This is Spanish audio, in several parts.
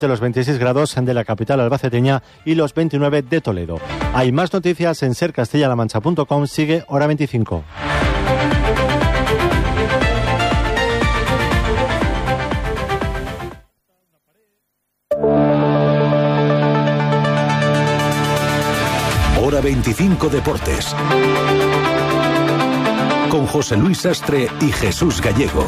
de los 26 grados de la capital albaceteña y los 29 de Toledo. Hay más noticias en sercastillalamancha.com. Sigue Hora 25. Hora 25 Deportes. Con José Luis Sastre y Jesús Gallego.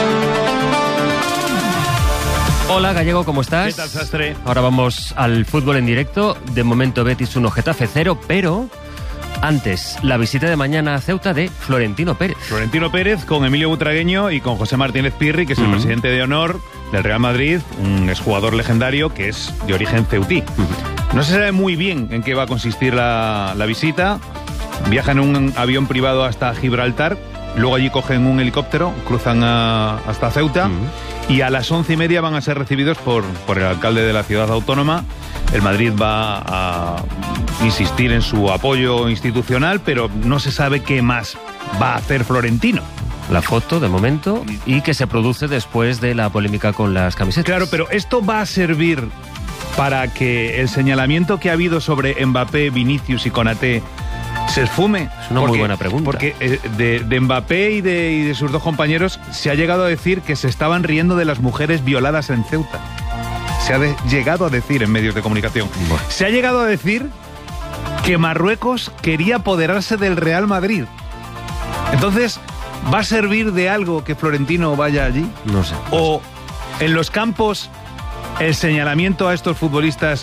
Hola Gallego, ¿cómo estás? ¿Qué tal, Sastre? Ahora vamos al fútbol en directo. De momento Betis 1, Getafe 0, pero antes, la visita de mañana a Ceuta de Florentino Pérez. Florentino Pérez con Emilio Butragueño y con José Martínez Pirri, que es el presidente de honor del Real Madrid, un exjugador legendario que es de origen ceutí. No se sabe muy bien en qué va a consistir la visita. Viajan en un avión privado hasta Gibraltar, luego allí cogen un helicóptero, cruzan hasta Ceuta y a las 11:30 van a ser recibidos por el alcalde de la ciudad autónoma. El Madrid va a insistir en su apoyo institucional, pero no se sabe qué más va a hacer Florentino. La foto, de momento, y que se produce después de la polémica con las camisetas. Claro, pero esto va a servir para que el señalamiento que ha habido sobre Mbappé, Vinicius y Konaté se esfume. Es una muy buena pregunta. Porque de Mbappé y de sus dos compañeros se ha llegado a decir que se estaban riendo de las mujeres violadas en Ceuta. Se ha llegado a decir en medios de comunicación. Bueno. Se ha llegado a decir que Marruecos quería apoderarse del Real Madrid. Entonces, ¿va a servir de algo que Florentino vaya allí? No sé. ¿O en los campos el señalamiento a estos futbolistas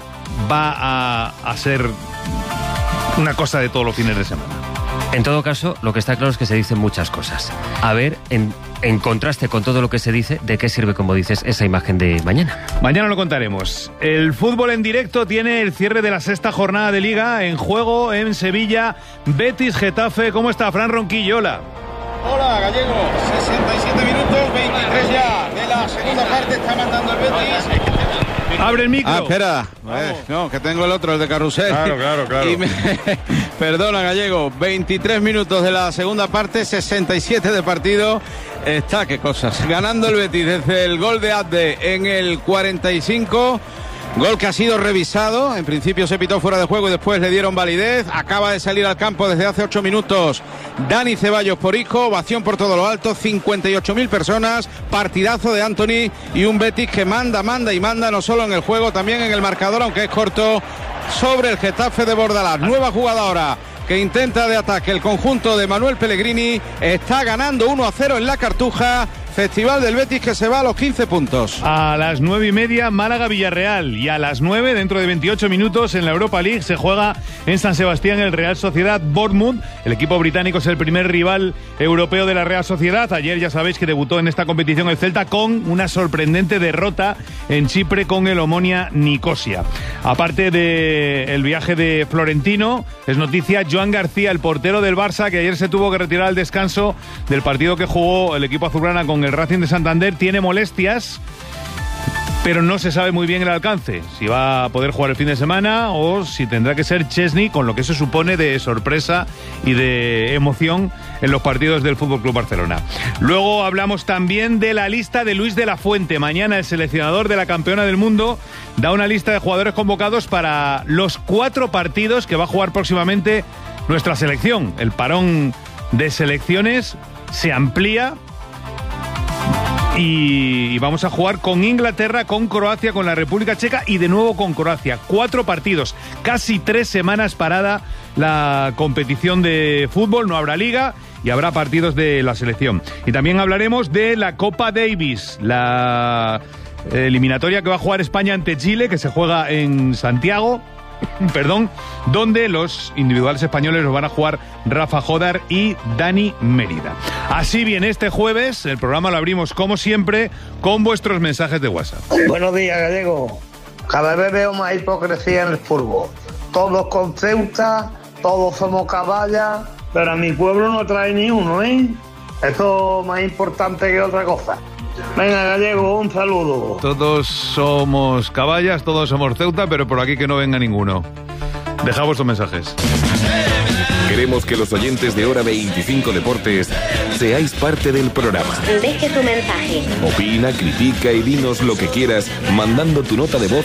va a ser una cosa de todos los fines de semana? En todo caso, lo que está claro es que se dicen muchas cosas. A ver, en contraste con todo lo que se dice, ¿de qué sirve, como dices, esa imagen de mañana? Mañana lo contaremos. El fútbol en directo tiene el cierre de la sexta jornada de Liga en juego en Sevilla. Betis Getafe. ¿Cómo está Fran Ronquillo? Hola. Hola, Gallego. 67 minutos, 23 ya de la segunda parte. Está mandando el Betis. Abre el micro. Espera. No, que tengo el otro, el de Carrusel. Claro. Perdona, Gallego. 23 minutos de la segunda parte, 67 de partido. Está, qué cosas. Ganando el Betis desde el gol de Abde en el 45. Gol que ha sido revisado. En principio se pitó fuera de juego y después le dieron validez. Acaba de salir al campo desde hace 8 minutos Dani Ceballos por Isco. Ovación por todo lo alto. 58.000 personas. Partidazo de Antony y un Betis que manda no solo en el juego, también en el marcador, aunque es corto, sobre el Getafe de Bordalás. Nueva jugada ahora que intenta de ataque el conjunto de Manuel Pellegrini. Está ganando 1-0 en la Cartuja. Festival del Betis que se va a los 15 puntos. A las 9:30 Málaga-Villarreal y a las 9, dentro de 28 minutos, en la Europa League se juega en San Sebastián el Real Sociedad Bournemouth. El equipo británico es el primer rival europeo de la Real Sociedad. Ayer ya sabéis que debutó en esta competición el Celta con una sorprendente derrota en Chipre con el Omonia Nicosia. Aparte del viaje de Florentino, es noticia Joan García, el portero del Barça, que ayer se tuvo que retirar al descanso del partido que jugó el equipo azulgrana con el Racing de Santander. Tiene molestias, pero no se sabe muy bien el alcance, si va a poder jugar el fin de semana o si tendrá que ser Chesney, con lo que eso supone de sorpresa y de emoción en los partidos del FC Barcelona. Luego hablamos también de la lista de Luis de la Fuente. Mañana el seleccionador de la campeona del mundo da una lista de jugadores convocados para los 4 partidos que va a jugar próximamente nuestra selección. El parón de selecciones se amplía y vamos a jugar con Inglaterra, con Croacia, con la República Checa y de nuevo con Croacia. 4 partidos, casi 3 semanas parada la competición de fútbol, no habrá liga y habrá partidos de la selección. Y también hablaremos de la Copa Davis, la eliminatoria que va a jugar España ante Chile, que se juega en Santiago, donde los individuales españoles los van a jugar Rafa Jodar y Dani Mérida. Así bien, este jueves el programa lo abrimos como siempre con vuestros mensajes de WhatsApp. Buenos días, Gallego. Cada vez veo más hipocresía en el fútbol. Todos con Ceuta, todos somos caballas, pero a mi pueblo no trae ni uno, ¿eh? Eso es más importante que otra cosa. Venga, Gallego, un saludo. Todos somos caballas, todos somos Ceuta, pero por aquí que no venga ninguno. Dejad vuestros mensajes. Queremos que los oyentes de Hora 25 Deportes seáis parte del programa. Deje tu mensaje. Opina, critica y dinos lo que quieras mandando tu nota de voz